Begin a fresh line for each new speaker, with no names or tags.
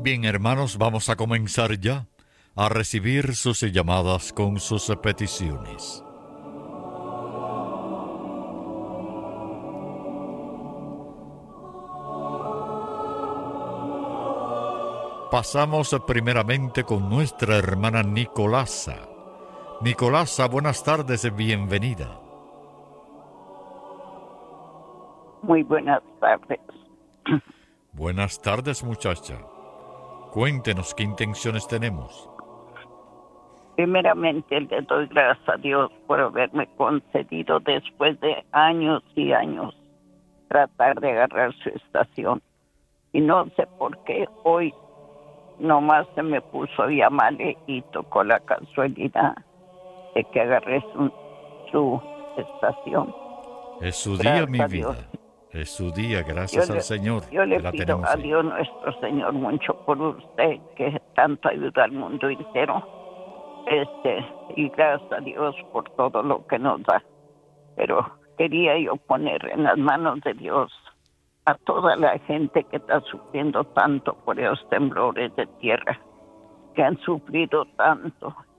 Bien, hermanos, vamos a comenzar ya a recibir sus llamadas con sus peticiones. Pasamos primeramente con nuestra hermana Nicolasa. Nicolasa, buenas tardes, bienvenida.
Muy buenas tardes.
Buenas tardes, muchacha. Cuéntenos qué intenciones tenemos.
Primeramente le doy gracias a Dios por haberme concedido después de años y años tratar de agarrar su estación. Y no sé por qué hoy nomás se me puso a llamarle y tocó la casualidad de que agarré su estación.
Es su día,
Gracias
mi
a Dios.
vida. Es su día,
Yo
gracias al
le,
Señor,
yo
que
le
la
pido
tenemos
a
ahí.
Dios nuestro Señor mucho por usted, que tanto ayuda al mundo entero. Y gracias a Dios por todo lo que nos da. Pero quería yo poner en las manos de Dios a toda la gente que está sufriendo tanto por esos temblores de tierra, que han sufrido tanto